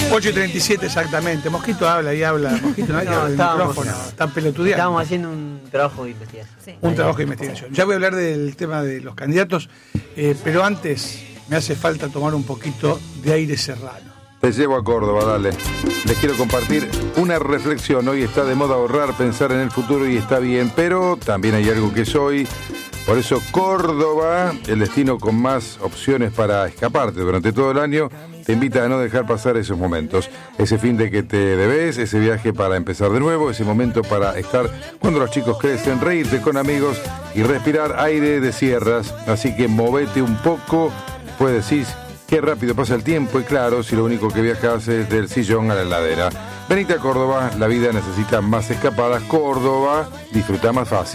8:37 exactamente. Mosquito habla y habla. Mosquito no habla del micrófono. Están pelotudeando. Estábamos haciendo un trabajo de investigación. Sí. Un trabajo de investigación. Ya voy a hablar del tema de los candidatos, pero antes me hace falta tomar un poquito de aire serrano. Te llevo a Córdoba, dale. Les quiero compartir una reflexión. Hoy está de moda ahorrar, pensar en el futuro y está bien, pero también hay algo que es hoy. Por eso Córdoba, el destino con más opciones para escaparte durante todo el año, te invita a no dejar pasar esos momentos. Ese fin de que te debes, ese viaje para empezar de nuevo, ese momento para estar cuando los chicos crecen, reírte con amigos y respirar aire de sierras. Así que movete un poco, pues decís, qué rápido pasa el tiempo y claro, si lo único que viajas es del sillón a la heladera. Venite a Córdoba, la vida necesita más escapadas. Córdoba, disfruta más fácil.